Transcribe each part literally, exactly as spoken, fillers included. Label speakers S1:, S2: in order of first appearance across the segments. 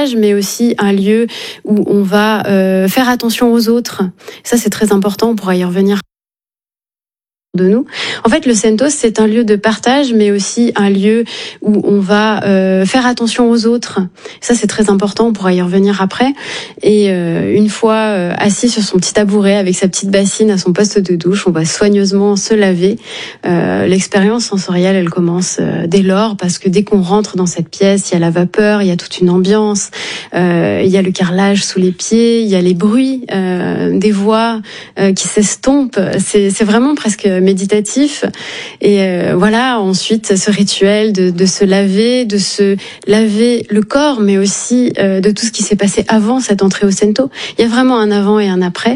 S1: partage, mais aussi un lieu où on va euh, faire attention aux autres. Ça, c'est très important, on pourra y revenir de nous. En fait, le Sentos, c'est un lieu de partage, mais aussi un lieu où on va euh, faire attention aux autres. Ça, c'est très important, on pourra y revenir après. Et euh, une fois euh, assis sur son petit tabouret avec sa petite bassine à son poste de douche, on va soigneusement se laver. Euh, l'expérience sensorielle, elle commence euh, dès lors, parce que dès qu'on rentre dans cette pièce, il y a la vapeur, il y a toute une ambiance, euh, il y a le carrelage sous les pieds, il y a les bruits, euh, des voix euh, qui s'estompent. C'est, c'est vraiment presque méditatif. Et euh, voilà, ensuite ce rituel de, de se laver, de se laver le corps, mais aussi euh, de tout ce qui s'est passé avant cette entrée au Sento. Il y a vraiment un avant et un après.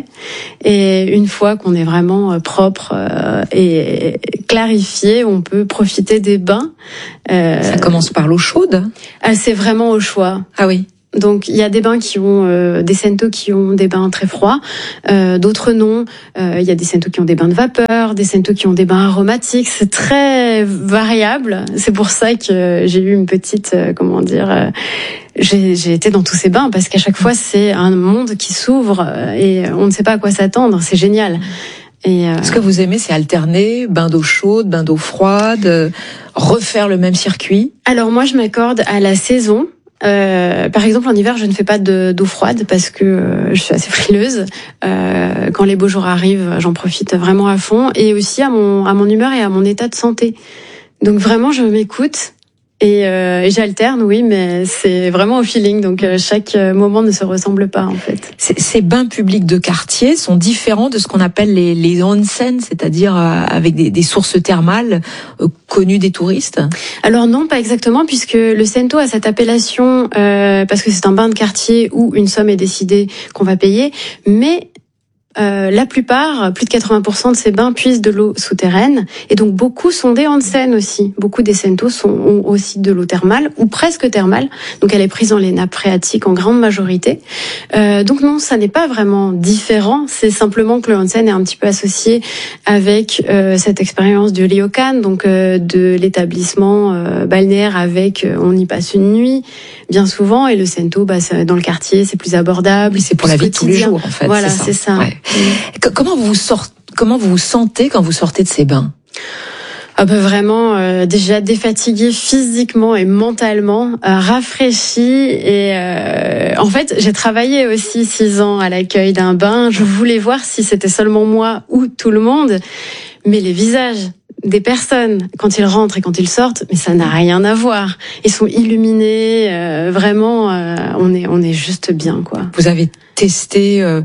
S1: Et une fois qu'on est vraiment euh, propre euh, et clarifié, on peut profiter des bains.
S2: Euh, Ça commence par l'eau chaude.
S1: Ah, c'est vraiment au choix.
S2: Ah oui.
S1: Donc il y a des bains qui ont euh, des sentos qui ont des bains très froids, euh, d'autres non. Euh, il y a des sentos qui ont des bains de vapeur, des sentos qui ont des bains aromatiques. C'est très variable. C'est pour ça que j'ai eu une petite, euh, comment dire, euh, j'ai, j'ai été dans tous ces bains parce qu'à chaque fois c'est un monde qui s'ouvre et on ne sait pas à quoi s'attendre. C'est génial. Et euh...
S2: Ce que vous aimez, c'est alterner, bain d'eau chaude, bain d'eau froide, refaire le même circuit.
S1: Alors moi, je m'accorde à la saison. Euh, par exemple, en hiver, je ne fais pas de, d'eau froide parce que euh, je suis assez frileuse. Euh, quand les beaux jours arrivent, j'en profite vraiment à fond et aussi à mon à mon humeur et à mon état de santé. Donc vraiment, je m'écoute et, euh, et j'alterne, oui, mais c'est vraiment au feeling. Donc euh, chaque moment ne se ressemble pas en fait.
S2: Ces, ces bains publics de quartier sont différents de ce qu'on appelle les, les onsen, c'est-à-dire euh, avec des, des sources thermales euh, connues des touristes.
S1: Alors non, pas exactement, puisque le Sento a cette appellation euh, parce que c'est un bain de quartier où une somme est décidée qu'on va payer, mais Euh, la plupart, plus de quatre-vingts pour cent de ces bains puisent de l'eau souterraine et donc beaucoup sont des onsen aussi. Beaucoup des sentos sont, ont aussi de l'eau thermale ou presque thermale, donc elle est prise dans les nappes phréatiques en grande majorité. Euh, donc non, ça n'est pas vraiment différent, c'est simplement que le onsen est un petit peu associé avec euh, cette expérience du ryokan, donc euh, de l'établissement euh, balnéaire avec, euh, on y passe une nuit bien souvent, et le Sento, bah, c'est dans le quartier, c'est plus abordable.
S2: C'est pour la vie de tous les jours en fait.
S1: Voilà,
S2: c'est ça.
S1: C'est ça.
S2: Ouais. Comment vous vous sortez, comment vous vous sentez quand vous sortez de ces bains?
S1: Ah bah vraiment euh, déjà défatiguée physiquement et mentalement, euh, rafraîchie et euh, en fait j'ai travaillé aussi six ans à l'accueil d'un bain. Je voulais voir si c'était seulement moi ou tout le monde, mais les visages des personnes quand ils rentrent et quand ils sortent, mais ça n'a rien à voir. Ils sont illuminés, euh, vraiment, euh, on est on est juste bien quoi.
S2: Vous avez testé, euh,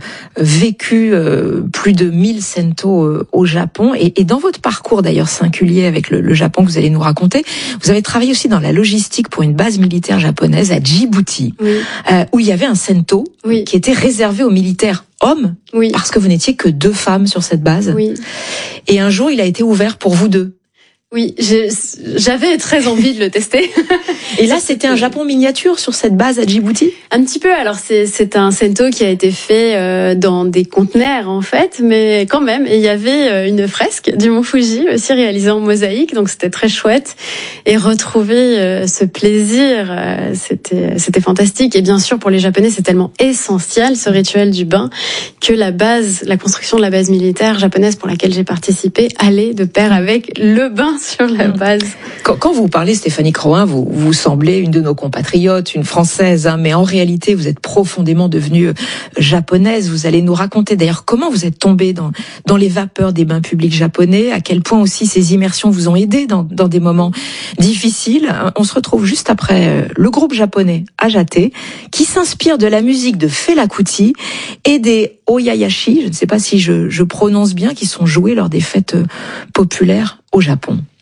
S2: vécu euh, plus de mille sentos euh, au Japon et, et dans votre parcours d'ailleurs singulier avec le, le Japon que vous allez nous raconter, vous avez travaillé aussi dans la logistique pour une base militaire japonaise à Djibouti,
S1: oui.
S2: euh, où il y avait un sento oui. qui était réservé aux militaires hommes,
S1: oui.
S2: parce que vous n'étiez que deux femmes sur cette base.
S1: Oui.
S2: Et un jour, il a été ouvert pour vous deux.
S1: Oui, j'ai, j'avais très envie de le tester.
S2: Et là, c'était un Japon miniature sur cette base à Djibouti?
S1: Un petit peu. Alors, c'est, c'est un Sento qui a été fait euh, dans des conteneurs, en fait, mais quand même. Et il y avait euh, une fresque du Mont Fuji, aussi réalisée en mosaïque, donc c'était très chouette. Et retrouver euh, ce plaisir, euh, c'était, c'était fantastique. Et bien sûr, pour les Japonais, c'est tellement essentiel, ce rituel du bain, que la base, la construction de la base militaire japonaise pour laquelle j'ai participé, allait de pair avec le bain sur la base.
S2: Quand, quand vous parlez, Stéphanie Croin, vous, vous semblez une de nos compatriotes, une Française, hein, mais en réalité, vous êtes profondément devenue japonaise. Vous allez nous raconter d'ailleurs comment vous êtes tombée dans, dans les vapeurs des bains publics japonais, à quel point aussi ces immersions vous ont aidé dans, dans des moments difficiles. On se retrouve juste après le groupe japonais Ajate, qui s'inspire de la musique de Fela Kuti et des Oyayashi, je ne sais pas si je, je prononce bien, qui sont joués lors des fêtes populaires au Japon.